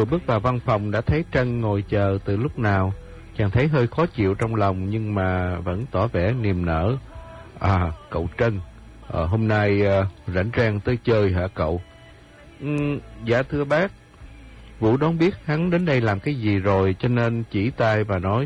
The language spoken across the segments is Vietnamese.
Vừa bước vào văn phòng đã thấy Trân ngồi chờ từ lúc nào. Chàng thấy hơi khó chịu trong lòng nhưng mà vẫn tỏ vẻ niềm nở. À, cậu Trân, hôm nay rảnh rang tới chơi hả cậu? Dạ thưa bác. Vũ đoán biết hắn đến đây làm cái gì rồi cho nên chỉ tay và nói,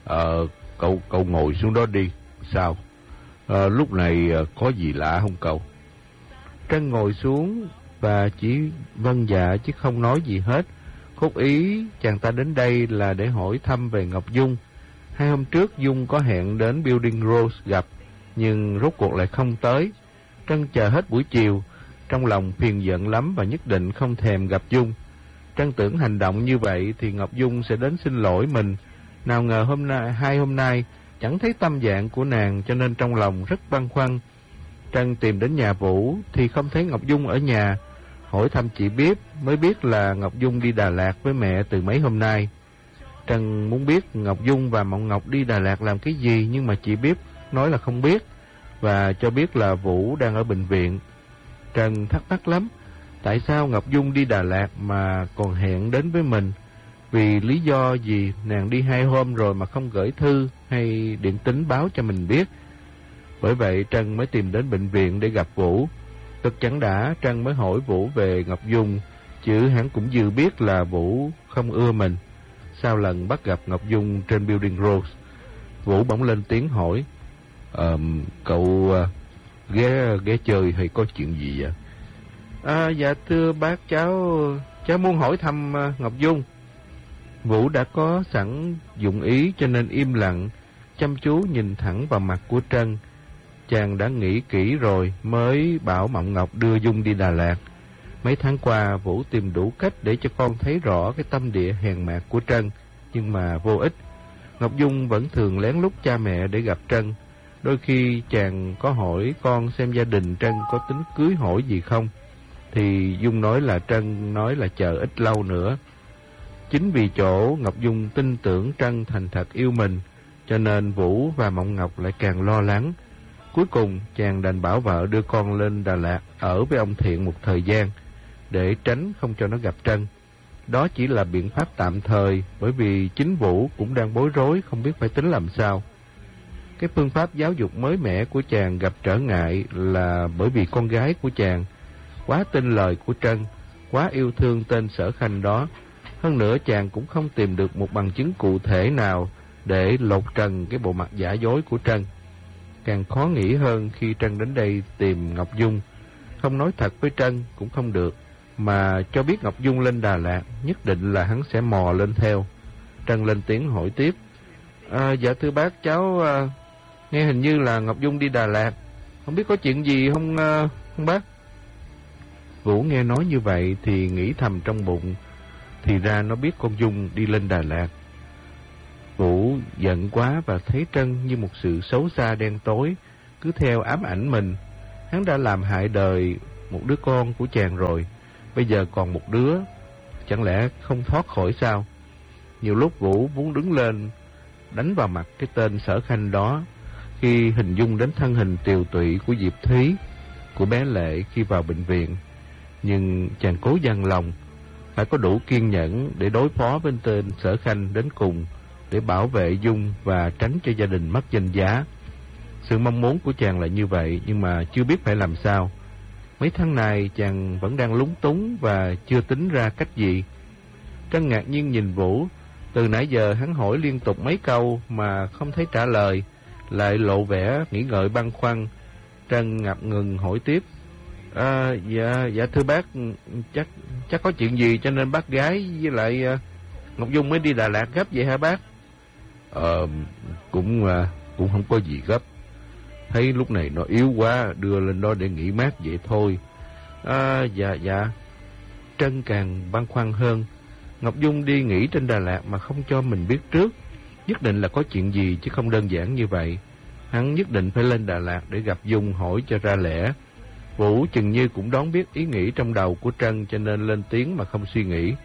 cậu ngồi xuống đó đi. Sao? Lúc này có gì lạ không cậu? Trân ngồi xuống và chỉ vâng dạ chứ không nói gì hết. Cốt ý chàng ta đến đây là để hỏi thăm về Ngọc Dung. 2 hôm trước Dung có hẹn đến Building Rose gặp, nhưng rốt cuộc lại không tới. Trân chờ hết buổi chiều, trong lòng phiền giận lắm và nhất định không thèm gặp Dung. Trân tưởng hành động như vậy thì Ngọc Dung sẽ đến xin lỗi mình. Nào ngờ hai hôm nay chẳng thấy tâm trạng của nàng, cho nên trong lòng rất băn khoăn. Trân tìm đến nhà Vũ thì không thấy Ngọc Dung ở nhà. Hỏi thăm chị Biếp mới biết là Ngọc Dung đi Đà Lạt với mẹ từ mấy hôm nay. Trân muốn biết Ngọc Dung và Mộng Ngọc đi Đà Lạt làm cái gì, nhưng mà chị Biếp nói là không biết và cho biết là Vũ đang ở bệnh viện. Trân thắc mắc lắm, tại sao Ngọc Dung đi Đà Lạt mà còn hẹn đến với mình? Vì lý do gì nàng đi 2 hôm rồi mà không gửi thư hay điện tín báo cho mình biết? Bởi vậy Trân mới tìm đến bệnh viện để gặp Vũ. Cực chẳng đã, Trân mới hỏi Vũ về Ngọc Dung, chứ hắn cũng dư biết là Vũ không ưa mình. Sau lần bắt gặp Ngọc Dung trên Building Rose, Vũ bỗng lên tiếng hỏi, cậu ghé chơi hay có chuyện gì vậy? Dạ thưa bác, cháu muốn hỏi thăm Ngọc Dung. Vũ đã có sẵn dụng ý cho nên im lặng, chăm chú nhìn thẳng vào mặt của Trân. Chàng đã nghĩ kỹ rồi mới bảo Mộng Ngọc đưa Dung đi Đà Lạt. Mấy tháng qua Vũ tìm đủ cách để cho con thấy rõ cái tâm địa hèn mạt của Trân, nhưng mà vô ích. Ngọc Dung vẫn thường lén lút cha mẹ để gặp Trân. Đôi khi chàng có hỏi con xem gia đình Trân có tính cưới hỏi gì không, thì Dung nói là Trân nói là chờ ít lâu nữa. Chính vì chỗ Ngọc Dung tin tưởng Trân thành thật yêu mình, cho nên Vũ và Mộng Ngọc lại càng lo lắng. Cuối cùng chàng đành bảo vợ đưa con lên Đà Lạt ở với ông Thiện một thời gian, để tránh không cho nó gặp Trân. Đó chỉ là biện pháp tạm thời, bởi vì chính Vũ cũng đang bối rối không biết phải tính làm sao. Cái phương pháp giáo dục mới mẻ của chàng gặp trở ngại là bởi vì con gái của chàng quá tin lời của Trân, quá yêu thương tên Sở Khanh đó. Hơn nữa chàng cũng không tìm được một bằng chứng cụ thể nào để lột trần cái bộ mặt giả dối của Trân. Càng khó nghĩ hơn khi Trân đến đây tìm Ngọc Dung. Không nói thật với Trân cũng không được, mà cho biết Ngọc Dung lên Đà Lạt, nhất định là hắn sẽ mò lên theo. Trân lên tiếng hỏi tiếp, dạ thưa bác, cháu nghe hình như là Ngọc Dung đi Đà Lạt, không biết có chuyện gì không bác? Vũ nghe nói như vậy thì nghĩ thầm trong bụng, thì ra nó biết con Dung đi lên Đà Lạt. Vũ giận quá và thấy Trân như một sự xấu xa đen tối, cứ theo ám ảnh mình. Hắn đã làm hại đời một đứa con của chàng rồi, bây giờ còn một đứa, chẳng lẽ không thoát khỏi sao? Nhiều lúc Vũ muốn đứng lên đánh vào mặt cái tên Sở Khanh đó, khi hình dung đến thân hình tiều tụy của Diệp Thúy, của bé Lệ khi vào bệnh viện. Nhưng chàng cố dằn lòng, phải có đủ kiên nhẫn để đối phó với tên Sở Khanh đến cùng, để bảo vệ Dung và tránh cho gia đình mất danh giá. Sự mong muốn của chàng là như vậy, nhưng mà chưa biết phải làm sao. Mấy tháng này chàng vẫn đang lúng túng và chưa tính ra cách gì. Trân ngạc nhiên nhìn Vũ, từ nãy giờ hắn hỏi liên tục mấy câu mà không thấy trả lời, lại lộ vẻ nghĩ ngợi băn khoăn. Trân ngập ngừng hỏi tiếp, dạ thưa bác, chắc có chuyện gì cho nên bác gái với lại Ngọc Dung mới đi Đà Lạt gấp vậy hả bác? Cũng không có gì gấp. Thấy lúc này nó yếu quá, đưa lên đó để nghỉ mát vậy thôi. Dạ. Trân càng băn khoăn hơn. Ngọc Dung đi nghỉ trên Đà Lạt mà không cho mình biết trước, nhất định là có chuyện gì chứ không đơn giản như vậy. Hắn nhất định phải lên Đà Lạt để gặp Dung hỏi cho ra lẽ. Vũ chừng như cũng đoán biết ý nghĩ trong đầu của Trân, cho nên lên tiếng mà không suy nghĩ.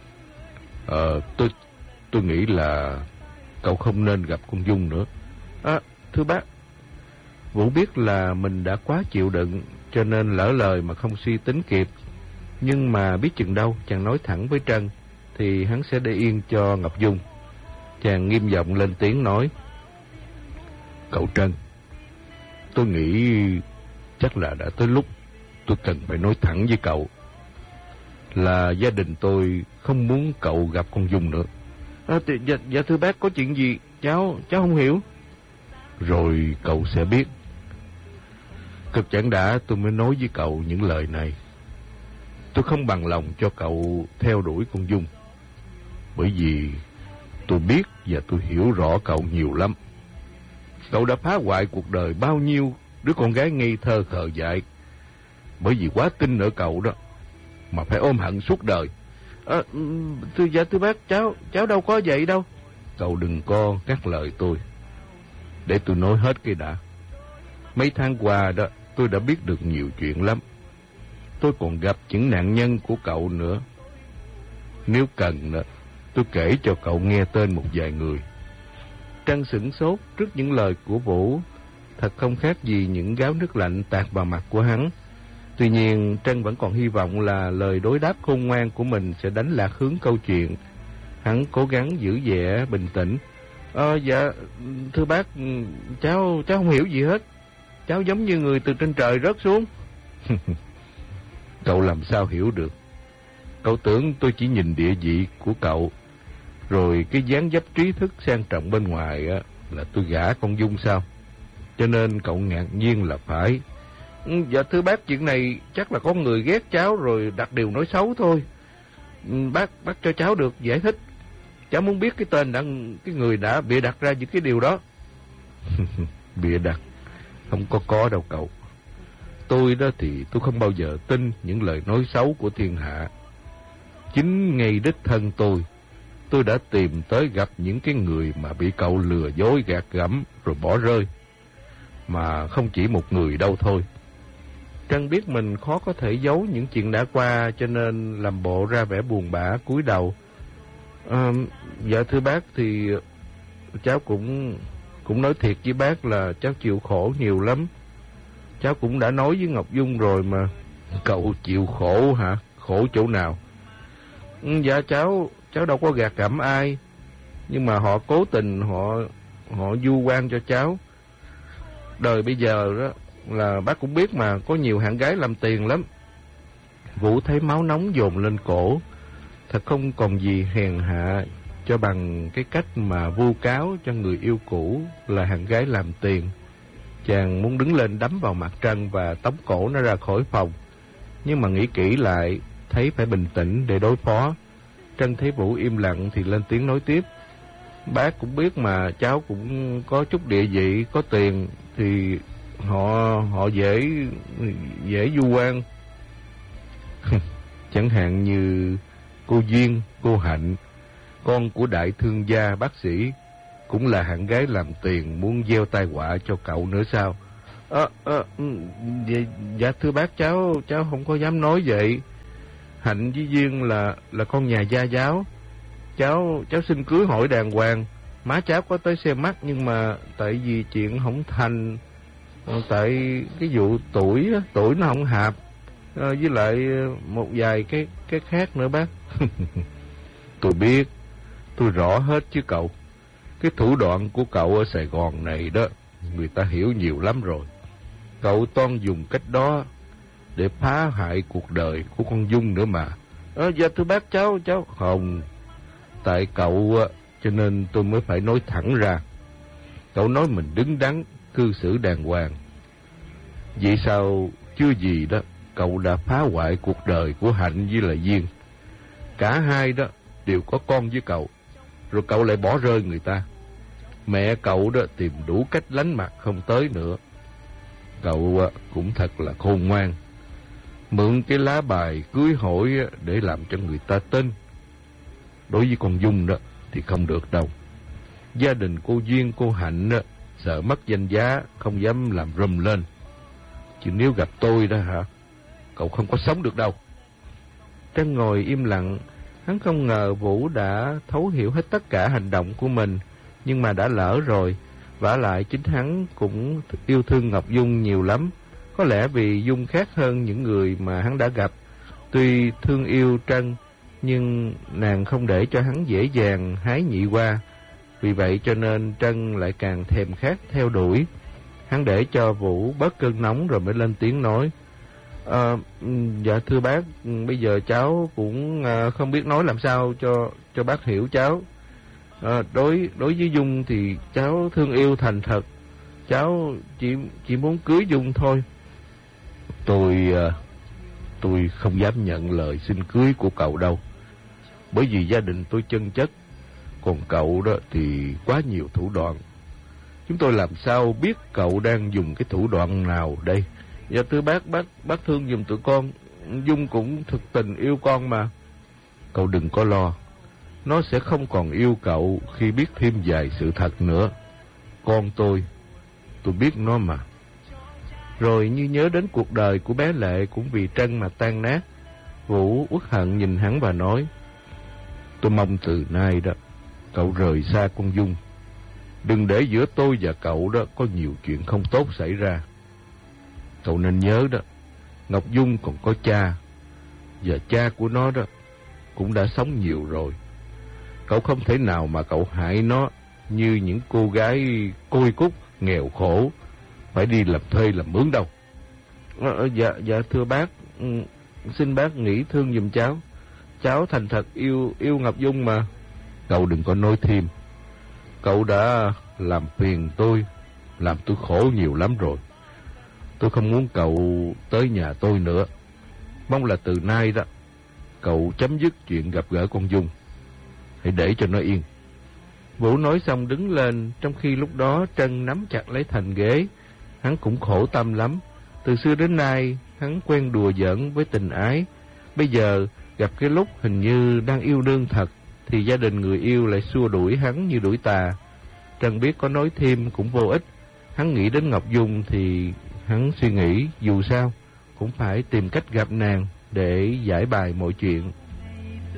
Tôi nghĩ là cậu không nên gặp con Dung nữa. Thưa bác. Vũ biết là mình đã quá chịu đựng, cho nên lỡ lời mà không suy tính kịp. Nhưng mà biết chừng đâu chàng nói thẳng với Trân thì hắn sẽ để yên cho Ngọc Dung. Chàng nghiêm giọng lên tiếng nói: Cậu Trân, tôi nghĩ chắc là đã tới lúc tôi cần phải nói thẳng với cậu là gia đình tôi không muốn cậu gặp con Dung nữa. Dạ thưa bác, có chuyện gì cháu không hiểu. Rồi cậu sẽ biết. Cực chẳng đã tôi mới nói với cậu những lời này. Tôi không bằng lòng cho cậu theo đuổi con Dung, bởi vì tôi biết và tôi hiểu rõ cậu nhiều lắm. Cậu đã phá hoại cuộc đời bao nhiêu đứa con gái ngây thơ khờ dại, bởi vì quá tin ở cậu đó mà phải ôm hận suốt đời. Thưa bác, cháu đâu có vậy đâu. Cậu đừng có ngắt lời tôi, để tôi nói hết cái đã. Mấy tháng qua đó tôi đã biết được nhiều chuyện lắm. Tôi còn gặp những nạn nhân của cậu nữa. Nếu cần đó, tôi kể cho cậu nghe tên một vài người. Trân sửng sốt trước những lời của Vũ, thật không khác gì những gáo nước lạnh tạt vào mặt của hắn. Tuy nhiên Trân vẫn còn hy vọng là lời đối đáp khôn ngoan của mình sẽ đánh lạc hướng câu chuyện. Hắn cố gắng giữ vẻ bình tĩnh. Dạ thưa bác, cháu không hiểu gì hết. Cháu giống như người từ trên trời rớt xuống. Cậu làm sao hiểu được? Cậu tưởng tôi chỉ nhìn địa vị của cậu, rồi cái dáng dấp trí thức sang trọng bên ngoài á, là tôi gả con Dung sao? Cho nên cậu ngạc nhiên là phải. Dạ thưa bác, chuyện này chắc là có người ghét cháu rồi đặt điều nói xấu thôi. Bác cho cháu được giải thích. Cháu muốn biết cái người đã bịa đặt ra những cái điều đó. Bịa đặt? Không có đâu cậu. Tôi đó thì tôi không bao giờ tin những lời nói xấu của thiên hạ. Chính ngay đích thân tôi đã tìm tới gặp những cái người mà bị cậu lừa dối gạt gẫm rồi bỏ rơi. Mà không chỉ một người đâu thôi. Trân biết mình khó có thể giấu những chuyện đã qua, cho nên làm bộ ra vẻ buồn bã cúi đầu. Dạ thưa bác, thì cháu cũng nói thiệt với bác là cháu chịu khổ nhiều lắm. Cháu cũng đã nói với Ngọc Dung rồi mà. Cậu chịu khổ hả? Khổ chỗ nào? Dạ cháu đâu có gạt gẫm ai, nhưng mà họ cố tình họ vu oan cho cháu. Đời bây giờ đó là bác cũng biết mà, có nhiều hạng gái làm tiền lắm. Vũ thấy máu nóng dồn lên cổ. Thật không còn gì hèn hạ cho bằng cái cách mà vu cáo cho người yêu cũ là hạng gái làm tiền. Chàng muốn đứng lên đấm vào mặt Trân và tống cổ nó ra khỏi phòng, nhưng mà nghĩ kỹ lại thấy phải bình tĩnh để đối phó. Trân thấy Vũ im lặng thì lên tiếng nói tiếp. Bác cũng biết mà, cháu cũng có chút địa vị, có tiền thì họ dễ vu oan. Chẳng hạn như cô Duyên, cô Hạnh, con của đại thương gia bác sĩ, cũng là hạng gái làm tiền muốn gieo tai họa cho cậu nữa sao? Dạ thưa bác, cháu không có dám nói vậy. Hạnh với Duyên là con nhà gia giáo. Cháu xin cưới hỏi đàng hoàng. Má cháu có tới xem mắt, nhưng mà tại vì chuyện không thành, tại cái vụ tuổi nó không hợp, với lại một vài cái khác nữa bác. Tôi biết, tôi rõ hết chứ cậu. Cái thủ đoạn của cậu ở Sài Gòn này đó, người ta hiểu nhiều lắm rồi. Cậu toan dùng cách đó để phá hại cuộc đời của con Dung nữa mà. Dạ thưa bác, cháu không. Tại cậu cho nên tôi mới phải nói thẳng ra. Cậu nói mình đứng đắn, cư xử đàng hoàng. Vậy sao chưa gì đó cậu đã phá hoại cuộc đời của Hạnh với lại Duyên. Cả hai đó đều có con với cậu, rồi cậu lại bỏ rơi người ta. Mẹ cậu đó tìm đủ cách lánh mặt không tới nữa. Cậu cũng thật là khôn ngoan, mượn cái lá bài cưới hỏi để làm cho người ta tin. Đối với con Dung đó thì không được đâu. Gia đình cô Duyên, cô Hạnh đó, sợ mất danh giá, không dám làm rùm lên. Chứ nếu gặp tôi đó hả, cậu không có sống được đâu. Trân ngồi im lặng. Hắn không ngờ Vũ đã thấu hiểu hết tất cả hành động của mình, nhưng mà đã lỡ rồi. Vả lại chính hắn cũng yêu thương Ngọc Dung nhiều lắm. Có lẽ vì Dung khác hơn những người mà hắn đã gặp. Tuy thương yêu Trân, nhưng nàng không để cho hắn dễ dàng hái nhị hoa. Vì vậy cho nên Trân lại càng thèm khát theo đuổi. Hắn để cho Vũ bớt cơn nóng rồi mới lên tiếng nói: Dạ thưa bác, bây giờ cháu cũng không biết nói làm sao cho bác hiểu cháu. Đối với Dung thì cháu thương yêu thành thật, cháu chỉ muốn cưới Dung thôi. Tôi không dám nhận lời xin cưới của cậu đâu, bởi vì gia đình tôi chân chất, còn cậu đó thì quá nhiều thủ đoạn. Chúng tôi làm sao biết cậu đang dùng cái thủ đoạn nào đây? Dạ thưa bác thương giùm tụi con, Dung cũng thực tình yêu con mà. Cậu đừng có lo, nó sẽ không còn yêu cậu khi biết thêm vài sự thật nữa. Con tôi biết nó mà. Rồi như nhớ đến cuộc đời của bé Lệ cũng vì Trân mà tan nát, Vũ uất hận nhìn hắn và nói: tôi mong từ nay đó cậu rời xa con Dung, đừng để giữa tôi và cậu đó có nhiều chuyện không tốt xảy ra. Cậu nên nhớ đó, Ngọc Dung còn có cha, và cha của nó đó cũng đã sống nhiều rồi. Cậu không thể nào mà cậu hại nó như những cô gái côi cút nghèo khổ phải đi làm thuê làm mướn đâu. Dạ thưa bác, xin bác nghĩ thương giùm cháu. Cháu thành thật yêu Ngọc Dung mà. Cậu đừng có nói thêm. Cậu đã làm phiền tôi, làm tôi khổ nhiều lắm rồi. Tôi không muốn cậu tới nhà tôi nữa. Mong là từ nay đó cậu chấm dứt chuyện gặp gỡ con Dung. Hãy để cho nó yên. Vũ nói xong đứng lên, trong khi lúc đó Trân nắm chặt lấy thành ghế. Hắn cũng khổ tâm lắm. Từ xưa đến nay hắn quen đùa giỡn với tình ái. Bây giờ gặp cái lúc hình như đang yêu đương thật, thì gia đình người yêu lại xua đuổi hắn như đuổi tà. Trân biết có nói thêm cũng vô ích. Hắn nghĩ đến Ngọc Dung thì hắn suy nghĩ dù sao cũng phải tìm cách gặp nàng để giải bài mọi chuyện.